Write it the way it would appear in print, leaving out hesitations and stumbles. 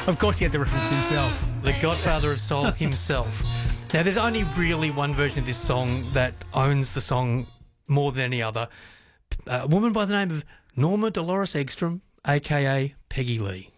Of course he had to reference himself. The godfather of soul himself. Now, there's only really one version of this song that owns the song more than any other. A woman by the name of Norma Dolores Egstrom, a.k.a. Peggy Lee.